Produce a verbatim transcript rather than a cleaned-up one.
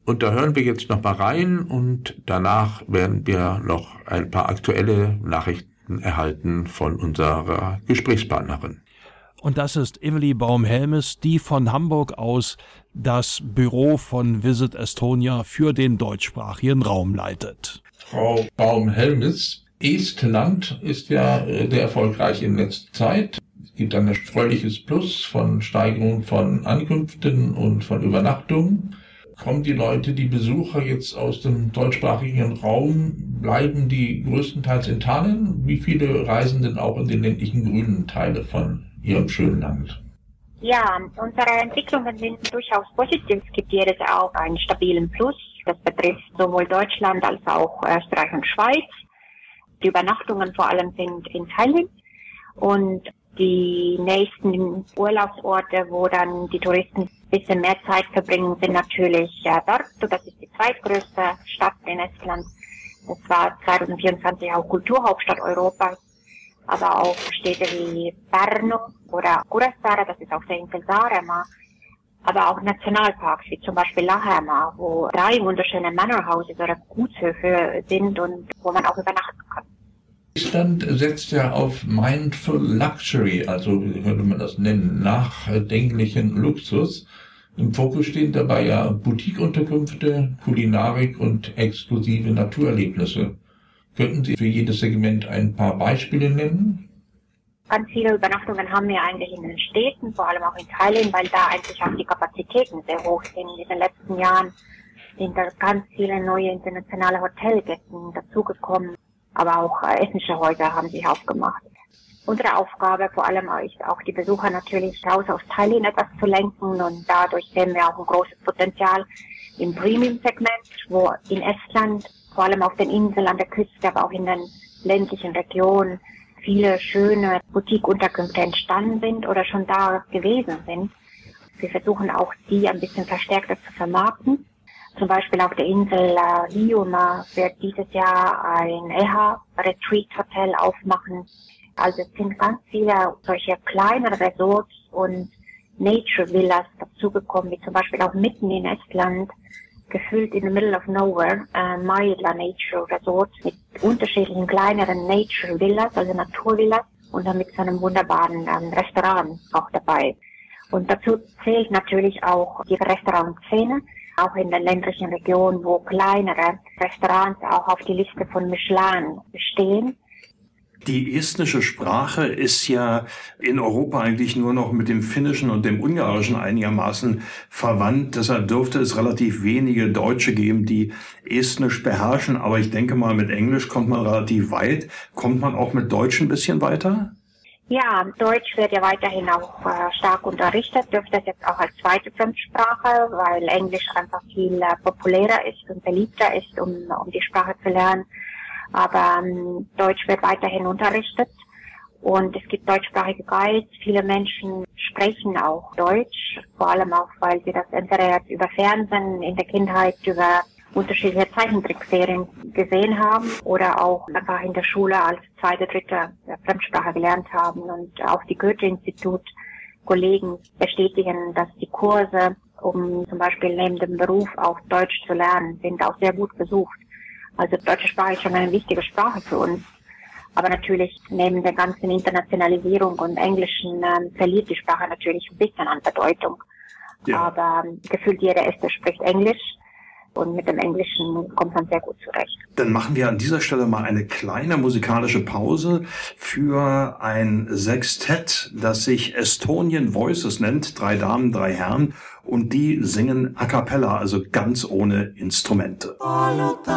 Und da hören wir jetzt noch mal rein und danach werden wir noch ein paar aktuelle Nachrichten erhalten von unserer Gesprächspartnerin. Und das ist Evelie Baum-Helmes, die von Hamburg aus das Büro von Visit Estonia für den deutschsprachigen Raum leitet. Frau Baum-Helmes, Estland ist ja sehr erfolgreich in letzter Zeit. Es gibt ein erfreuliches Plus von Steigerung von Ankünften und von Übernachtungen. Kommen die Leute, die Besucher jetzt aus dem deutschsprachigen Raum, bleiben die größtenteils in Tallinn? Wie viele reisen denn auch in den ländlichen grünen Teile von Ihrem schönen Land? Ja, unsere Entwicklungen sind durchaus positiv. Es gibt jedes Jahr auch einen stabilen Plus. Das betrifft sowohl Deutschland als auch Österreich und Schweiz. Die Übernachtungen vor allem sind in Tallinn. Und die nächsten Urlaubsorte, wo dann die Touristen ein bisschen mehr Zeit verbringen, sind natürlich äh, Tartu. Das ist die zweitgrößte Stadt in Estland. Das war zwanzig vierundzwanzig auch Kulturhauptstadt Europas. Aber auch Städte wie Pärnu oder Kuressaare, das ist auf der Insel Saaremaa. Aber auch Nationalparks wie zum Beispiel Lahemaa, wo drei wunderschöne Manor Houses oder Gutshöfe sind und wo man auch übernachten kann. Estland setzt ja auf Mindful Luxury, also wie könnte man das nennen, nachdenklichen Luxus. Im Fokus stehen dabei ja Boutique-Unterkünfte, Kulinarik und exklusive Naturerlebnisse. Könnten Sie für jedes Segment ein paar Beispiele nennen? Ganz viele Übernachtungen haben wir eigentlich in den Städten, vor allem auch in Tallinn, weil da eigentlich auch die Kapazitäten sehr hoch sind. In den letzten Jahren sind da ganz viele neue internationale Hotelketten dazugekommen. Aber auch äh, ethnische Häuser haben sich aufgemacht. Unsere Aufgabe vor allem ist auch, die Besucher natürlich raus aus Tallinn etwas zu lenken. Und dadurch sehen wir auch ein großes Potenzial im Premium-Segment, wo in Estland, vor allem auf den Inseln an der Küste, aber auch in den ländlichen Regionen, viele schöne Boutique-Unterkünfte entstanden sind oder schon da gewesen sind. Wir versuchen auch, die ein bisschen verstärkter zu vermarkten. Zum Beispiel auf der Insel äh, Hiiumaa wird dieses Jahr ein E H A Retreat Hotel aufmachen. Also es sind ganz viele solche kleinere Resorts und Nature Villas dazugekommen, wie zum Beispiel auch mitten in Estland, gefühlt in the middle of nowhere, äh, Maidla Nature Resort mit unterschiedlichen kleineren Nature Villas, also Naturvillas und dann mit so einem wunderbaren ähm, Restaurant auch dabei. Und dazu zählt natürlich auch die Restaurantszene, auch in den ländlichen Regionen, wo kleinere Restaurants auch auf die Liste von Michelin stehen. Die estnische Sprache ist ja in Europa eigentlich nur noch mit dem Finnischen und dem Ungarischen einigermaßen verwandt. Deshalb dürfte es relativ wenige Deutsche geben, die Estnisch beherrschen. Aber ich denke mal, mit Englisch kommt man relativ weit. Kommt man auch mit Deutsch ein bisschen weiter? Ja, Deutsch wird ja weiterhin auch äh, stark unterrichtet, dürfte es jetzt auch als zweite Fremdsprache, weil Englisch einfach viel äh, populärer ist und beliebter ist, um, um die Sprache zu lernen. Aber ähm, Deutsch wird weiterhin unterrichtet und es gibt deutschsprachige Guides. Viele Menschen sprechen auch Deutsch, vor allem auch, weil sie das entweder jetzt über Fernsehen in der Kindheit, über unterschiedliche Zeichentrickserien gesehen haben oder auch einfach in der Schule als zweite, dritte Fremdsprache gelernt haben. Und auch die Goethe-Institut-Kollegen bestätigen, dass die Kurse, um zum Beispiel neben dem Beruf auch Deutsch zu lernen, sind auch sehr gut besucht. Also deutsche Sprache ist schon eine wichtige Sprache für uns. Aber natürlich neben der ganzen Internationalisierung und Englischen ähm, verliert die Sprache natürlich ein bisschen an Bedeutung. Ja. Aber ähm, gefühlt jeder Este spricht Englisch. Und mit dem Englischen kommt man sehr gut zurecht. Dann machen wir an dieser Stelle mal eine kleine musikalische Pause für ein Sextett, das sich Estonian Voices nennt. Drei Damen, drei Herren. Und die singen a cappella, also ganz ohne Instrumente.